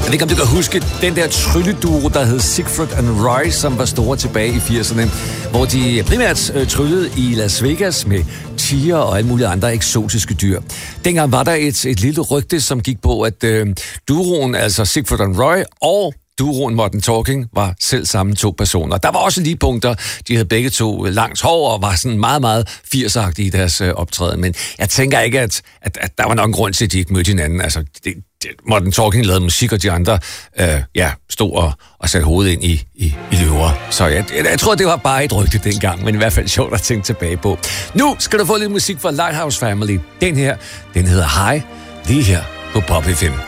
ved ikke, om du kan huske den der trylleduo, der hed Siegfried and Roy, som var store tilbage i 80'erne, hvor de primært tryllede i Las Vegas med tiger og alle mulige andre eksotiske dyr. Dengang var der et lille rygte, som gik på, at duoen, altså Siegfried and Roy og duoen Modern Talking var selv samme to personer. Der var også lige punkter, de havde begge to langt hår og var sådan meget, meget 80'er-agtige i deres optræden. Men jeg tænker ikke, at der var nok en grund til, at de ikke mødte hinanden. Altså, Modern Talking lavede musik, og de andre stod og satte hovedet ind i løver. Så jeg tror, det var bare et rygte dengang, men i hvert fald sjovt at tænke tilbage på. Nu skal du få lidt musik fra Lighthouse Family. Den her, den hedder High, lige her på Pop FM.